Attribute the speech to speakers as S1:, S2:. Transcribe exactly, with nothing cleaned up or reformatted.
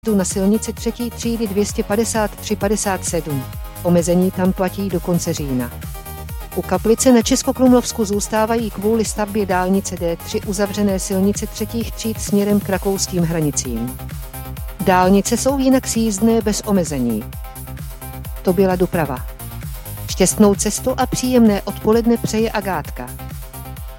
S1: tu na silnici třetí třídy dvě stě padesát tři padesát sedm. Omezení tam platí do konce října. U Kaplice na Českokrumlovsku zůstávají kvůli stavbě dálnice D tři uzavřené silnice třetích tříd směrem k rakouským hranicím. Dálnice jsou jinak sjízdné bez omezení. To byla doprava. Šťastnou cestu a příjemné odpoledne přeje Agátka.